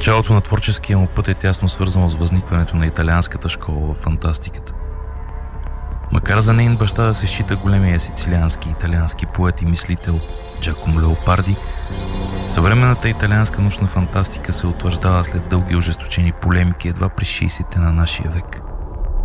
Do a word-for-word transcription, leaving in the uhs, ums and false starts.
Началото на творческия му път е тясно свързано с възникването на италианската школа в фантастиката. Макар за нейн баща да се счита големия сицилиански италиански поет и мислител Джакомо Леопарди, съвременната италианска научна фантастика се утвърждава след дълги ожесточени полемики едва през шейсетте на нашия век.